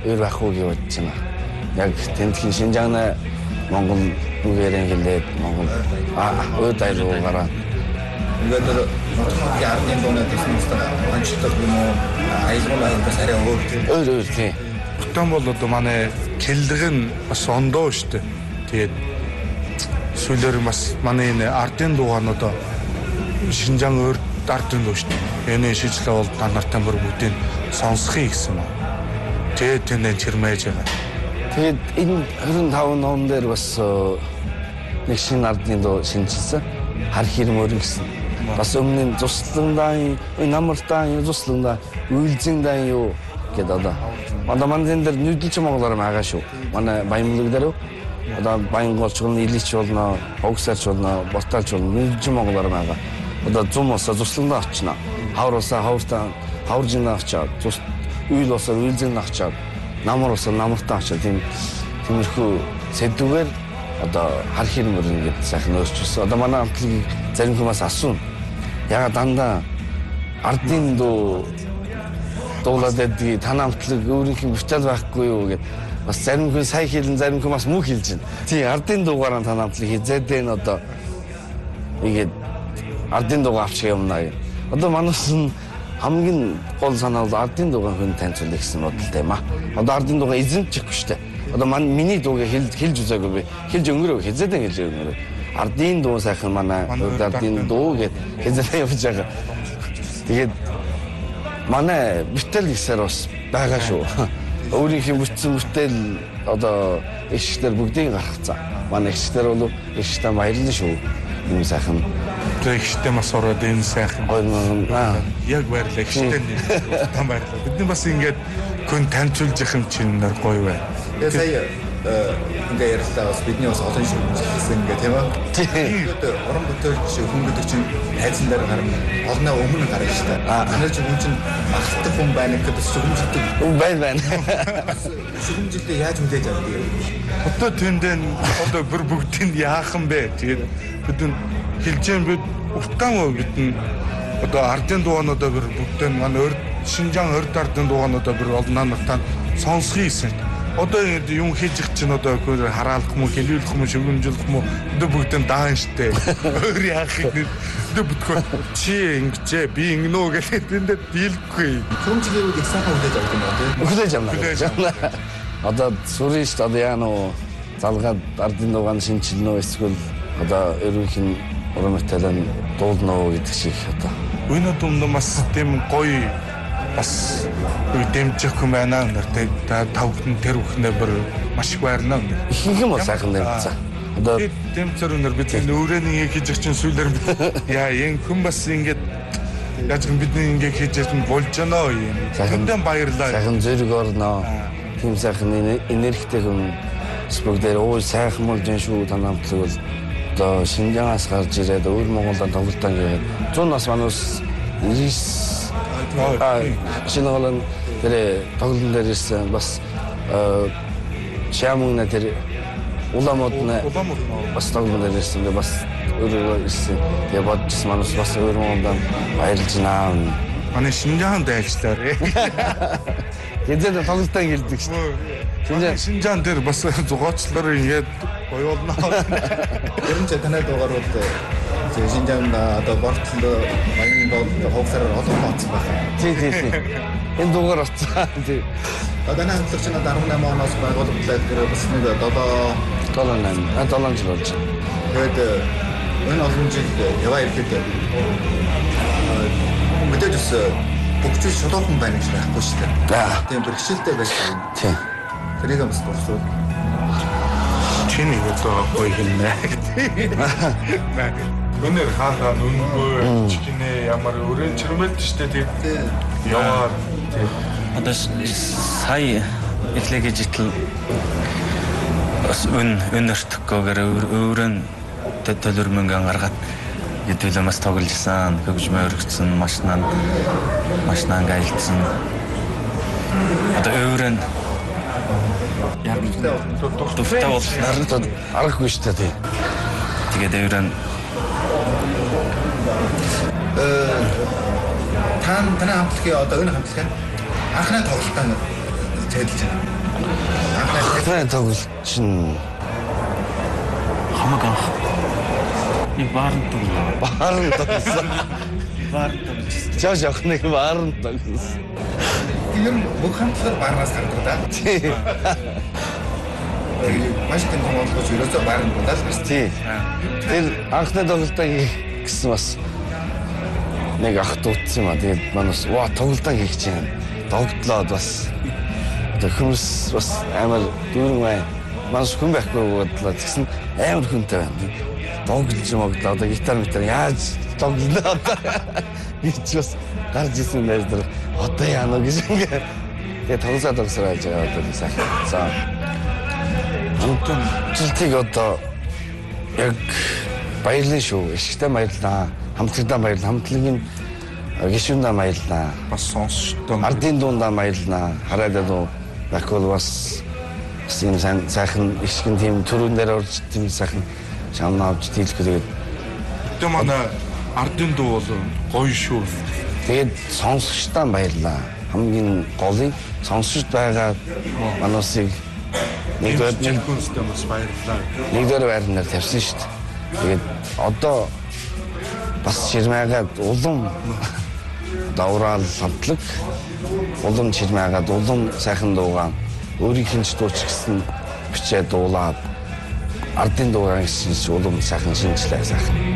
өөр байх уу гэж бодож байна. Яг тентхийн Шинжааны Монгол үгээрэн хэлээд Монгол өөд айлгуугаараа ингээд яарны доноо тэснэстэ анчдаг юм уу айлгуулаа бас арай өөр тийм. Бүтэн бол одоо манай келлэг нь бас ондоо штэ. Тэгээд сүүлээр бас манай энэ ардын дуугаан одоо Шинжаан өөр ардын дуу штэ. Энэ шийдлээ бол та нартай бүр бүгдийг сонсхий гэсэн юм. Тэгээд тэнд чирмэж байгаа. Тэгээд энэ 25 ном дээр бас нэг шинэ ардын дуу шинжилсэн. Хар хэрмөр гэсэн. Бас өмнө нь цуслагдаан, намартаан, цуслагдаан, үйлзэндaan юу гэдэг одоо. Манай дээр нүүдэлч монголоор байгаа шүү. Манай Баянмөлөг дээр одоо Баянголчгон илийч болно, огсарч болно, борталч болно, нүүдэлч монголоор байгаа. Одоо зум усаа цуслагдаа очно. Хавар усаа хавартаа хаваржинаа очоод, үйл усаа үйлзэнд очоод, намар усаа намартаа очоод тиймэрхүү сэдвээр одоо хар хэрмөр ингээд сайхан өөрчилсөн. Одоо манай амтлагийг зарим хүмүүс асууна. Яга дандаа ардын дуу дуулаад байдгийг танаа амтлаг өөрийнх нь битэл байхгүй юу гэд бас зарим хүн сайн хэлэн зарим хүн бас муу хэлж байна. Тий ардын дуугаараа танаа амтлаг хизээд энэ одоо ингээд ардын дуугаа авчих юмнаа гэх. Одоо манайс нь хамгийн гол санаа бол ардын дуугаа хүн танилцуулах гэсэн бодолтой юм аа. Одоо ардын дуугаа эзэмчих шүү дээ. Одоо миний дуугаа хэлж үзээгүй би. Хэлж өнгөрөө хизээд хэлж өнгөрөө. Ардын дуу сайхан манай ардын дуу гэд хязгаар явж байгаа. Тэгээд манай бүтээл гэсээр бас байгаа шүү. Өөрийнхөө бүтсэн бүтээл одоо ишгтэр бүгдийг гаргацсан. Манай ишгтэр бол ишгтэ баярлна шүү. Ийм сайхан. Ишгтэ мас ороод энэ сайхан. Яг баярлалаа ишгтэ та баярлалаа. Бидний бас ингээд хүн танилцуулж их юм чинь гоё бай. Тэгээ сая ингээ ярьлаа бас бидний бас олон шүмжлсэн ингээ тийм аа. Тэгээд орон бүтээлч хүн гэдэг чинь хайцсан дээр гарна. Олны өмнө гарна шүү дээ. Манай чинь хүн чинь ахалтай хүн байна гэдэг шүмжлдэг. Байна. Шүмжлэлээ яаж мэдээж авдаг юм. Одоо тэндэн одоо бүр бүгдийг яахан бэ? Тэгээд бид хэлжэн бид уртан бидэн одоо ардын дуугаануудаа бүр бүгдээ манай Шинжаан өрд ардын дуугаануудаа бүр олноо нартаа сонсхий гэсэн. Одоо юм хийж их чинь одоо хараалах юм, хэлүүлэх юм, шүгэмжлэх юм одоо бүгдэн даан штэ. Өөр яах юм. Одоо бүтгөө чи ингэжээ би ингэнөө гэхэд тэндээ дийлэхгүй. Шүмжлэлүүд их сайхан хүлээж авдаг юм байна. Хүлээж авна. Одоо сүрэн штэ одоо яа нөө залгаад ардын дуугаан шинжилнэ эсвэл одоо ерөнх нь уран бүтээлэн дуулнаа гэдэг шиг одоо. Үний дүмд бас тийм гоё бас дэмжих юм байна нартай тавхын тэр бүхнээ бүр маш их байрна. Их юм сайхан дэмжсэн. Одоо дэмцэр өнөр бид өөрөөний хийж их чинь сүүлээр яа энэ хүн бас ингээд яаж бидний ингээд хийж чинь болж байна юм. Хүндэн баярлаа. Сайхан зэрэг орноо. Тийм сайхан энергитэй хүн бүгдээр өө сайхан болж шүү танаа амтлаг бол одоо Шинжаанаас гарч ирээд өөр Монголд тоглолтоо гээд 100 нас манус 99 шинэголон тэр тоглолтын дээр ирсэн бас шамуна тэр уламодна бас тоглолтын дээр ирсэн бас өөрөө ирсэн. Тэгээ бодчихсан манус бас өөр Монголд баярлж наа. Манай Шинжаан дайгчлаар. Хэзээ тоглолтоо гэлдэг шүү. Шинжаан дээр бас зугаачлаар ингээд гоёолно. Ер нь танай дуугаар бол Шинжаан одоо бортол баян бол хогсараар олон баацсан байна. Тий. Энэ дуугаар оцсон. Тий. Одоо наадлагч нь 18 оноос байгуулагдаад тэр бас нэг 7 жил болж. Тэгээд энэ олон жил яваа ирэхэд мэдээж бас бүгд шулуухан байна гэж байхгүй шүү дээ. Тийм бэрхшээлтэй байсан. Тий. Тэрийг бас дурсуу. Чиний одоо гоё хэлнэ. Өнөр хаалгаа нүнгөө чиний ямар өрөө чирмэлт штэ тийм. Яваар тийм. Одоо сая эхлэгээ житл бас өнөртгөөгөр өөрөн төлөрмөнгө гаргаад хэдүүлэмээс тоглосон, хөгжмөө өргөцсөн, машинаа гаялдсан. Одоо өөрөн яг дуртай болсноор аргагүй шүү дээ. Тэгээд өөрөн танай хамтлагийн одоо энэ хамтлагийн анхны тоглолтоо зайлж байна. Анхны тоглолт чинь хамаг анх нэг баарнд тоглоо. баарн тоглосон. Баарнд тоглож. Жож охиныг баарн тоглосон. Ер нь бүх хамтлаг баарнаас гардаг да. Тий. Маш их томооч ерөөсөө баарнд дулаал гэсэн. Тий. Тэр анхны тоглолтоо хийх гэсэн бас нэг ах дутсан юм а. Тэгээд манайс ваа тоглолтоо хийх чинь догтлоод бас төхөмс бас амар дүүрэн бай. Манайс хүн байхгүй бодлоо гэсэн амар хүнтэй байна. Тоглож моглоо одоо гитар яаж тоглолоо одоо гэж бас гарч ирсэн байж тэр одоо яана гэж ингээ тэгээд тоглосоо байж байгаа одоо сайхан. За Жилтиг одоо яг баярлалаа шүү. Ишгтэй баярлалаа. Хамтлагдаа баярлалаа. Хамтлагийн гишүүндээ баярлалаа. Бас сонсогчтой. Ардын дундаа баярлалаа. Хараад одоо Бакол бас юм сайхан ишгэн тийм төрөн дээр орж тийм сайхан шамнаа авч дийлэхэд Тэгээ манай ардын дуу бол гоё шүү. тэгээд сонсогчдаа баярлалаа. Хамгийн голыг сонсогчд байгаа манусыг нэгдүгээр Хүнстэй бас баярлалаа. нэгдүгээр байрнаар тавьсан шүү дээ. Тэгээд одоо бас ширмээгээд улам давраал хамтлаг улам ширмээгээд улам сайхан дуугаа өөрийнх нь ч дууч гэсэн бичээд дуулаад ардын дуугаа гэсэн улам сайхан шинжилээ сайхан.